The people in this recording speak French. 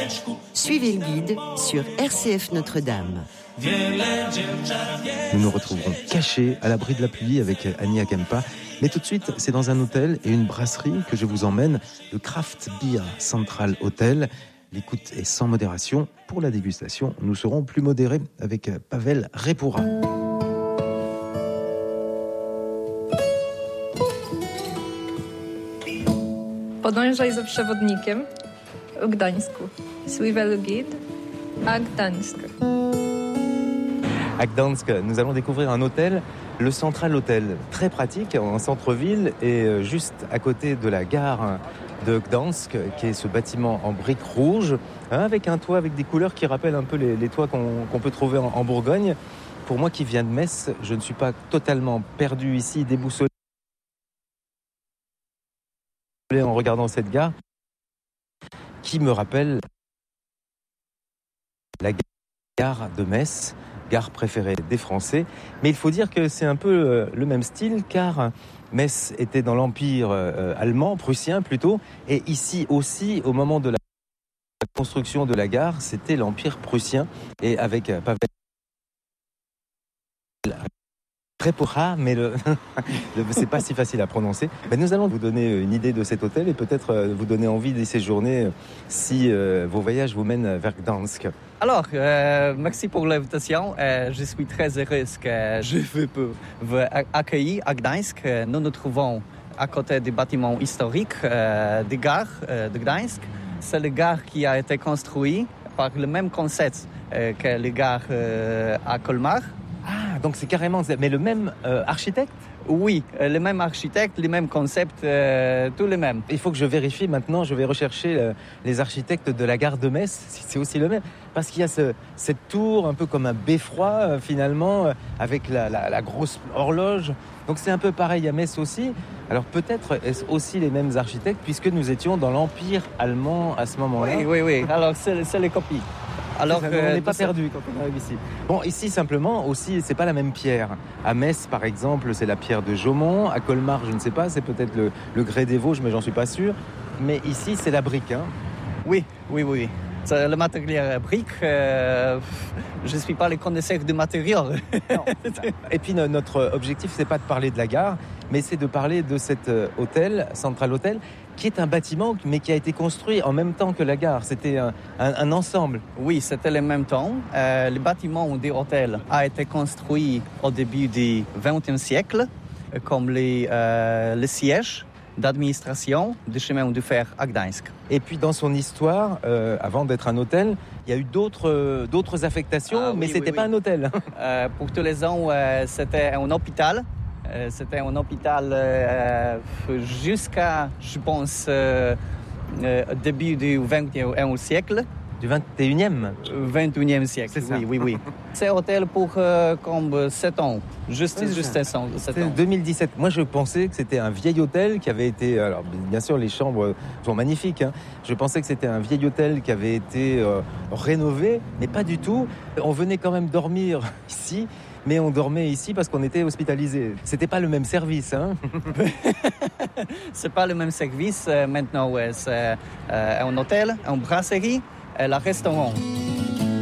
Suivez le guide sur RCF Notre-Dame. Nous nous retrouverons cachés à l'abri de la pluie avec Annie Akempa. Mais tout de suite, c'est dans un hôtel et une brasserie que je vous emmène, le Craft Beer Central Hotel. L'écoute est sans modération. Pour la dégustation, nous serons plus modérés avec Paweł Repura. Podążaj za przewodnikiem w Gdańsku. Suivez le guide à Gdańsk. À Gdańsk, nous allons découvrir un hôtel, le Central Hotel, très pratique en centre-ville et juste à côté de la gare de Gdańsk, qui est ce bâtiment en briques rouges, avec un toit avec des couleurs qui rappellent un peu les toits qu'on peut trouver en Bourgogne. Pour moi qui viens de Metz, je ne suis pas totalement perdu ici, déboussolé en regardant cette gare, qui me rappelle la gare de Metz, gare préférée des Français. Mais il faut dire que c'est un peu le même style, car Metz était dans l'Empire allemand, prussien plutôt, et ici aussi, au moment de la construction de la gare, c'était l'Empire prussien, et avec Paweł Repura, mais c'est pas si facile à prononcer. Mais nous allons vous donner une idée de cet hôtel et peut-être vous donner envie d'y séjourner si vos voyages vous mènent vers Gdańsk. Alors, merci pour l'invitation. Je suis très heureuse que je vous accueillir à Gdańsk. Nous nous trouvons à côté du bâtiment historique de gare de Gdańsk. C'est le gare qui a été construit par le même concept que les gares à Colmar. Ah, donc c'est carrément... Mais le même architecte ? Oui, le même architecte, les mêmes concepts, tous les mêmes. Il faut que je vérifie maintenant, je vais rechercher les architectes de la gare de Metz, si c'est aussi le même. Parce qu'il y a cette tour, un peu comme un beffroi finalement, avec la grosse horloge. Donc c'est un peu pareil à Metz aussi. Alors peut-être est-ce aussi les mêmes architectes, puisque nous étions dans l'Empire allemand à ce moment-là. Oui. Alors c'est les copies. Alors on n'est pas perdu quand on arrive ici. Bon, ici simplement aussi, c'est pas la même pierre. À Metz, par exemple, c'est la pierre de Jaumont. À Colmar, je ne sais pas, c'est peut-être le grès des Vosges, mais j'en suis pas sûr. Mais ici, c'est la brique, hein. Oui. C'est le matériel brique. Je ne suis pas le connaisseur du matériau. Non, et puis notre objectif, c'est pas de parler de la gare, mais c'est de parler de cet hôtel, Central Hotel, qui est un bâtiment, mais qui a été construit en même temps que la gare. C'était un ensemble. Oui, c'était le même temps. Le bâtiment de l'hôtel a été construit au début du XXe siècle, comme le siège d'administration du chemin de fer à Gdańsk. Et puis dans son histoire, avant d'être un hôtel, il y a eu d'autres affectations, mais c'était pas un hôtel. Pour tous les ans, c'était un hôpital. C'était un hôpital jusqu'à, je pense, début du XXe siècle. Du 21e 21e siècle, c'est ça. Oui. C'est un hôtel pour comme 7 ans, juste 7 ans. 2017. Moi, je pensais que c'était un vieil hôtel qui avait été... Alors, bien sûr, les chambres sont magnifiques. Hein. Je pensais que c'était un vieil hôtel qui avait été rénové, mais pas du tout. On venait quand même dormir ici, mais on dormait ici parce qu'on était hospitalisés. C'était pas le même service, hein. C'est pas le même service. Maintenant, ouais, c'est un hôtel, une brasserie et un restaurant.